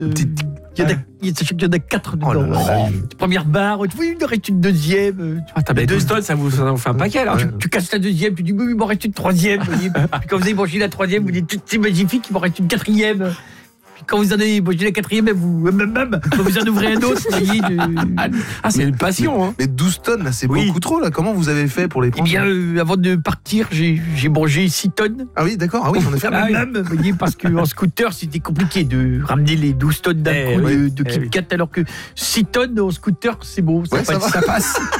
Il y en a 4 dedans. Première barre, oui, il en reste une deuxième. T'as bien 2 tonnes, ça vous fait un paquet là. Tu casses la deuxième, tu dis oui, il m'en reste une troisième. Puis quand vous avez mangé la troisième, vous dites c'est magnifique, il m'en reste une quatrième. Puis quand vous en avez mangé la quatrième, vous en ouvrez un autre. C'est une passion. Hein. Mais 12 tonnes, là, c'est beaucoup trop. Là. Comment vous avez fait pour les prendre? Eh bien, avant de partir, j'ai mangé 6 tonnes. Ah oui, d'accord. Ah oui, en effet. Vous voyez, parce qu'en scooter, c'était compliqué de ramener les 12 tonnes d'un coup de Kit Kat, alors que 6 tonnes en scooter, c'est beau, ça passe.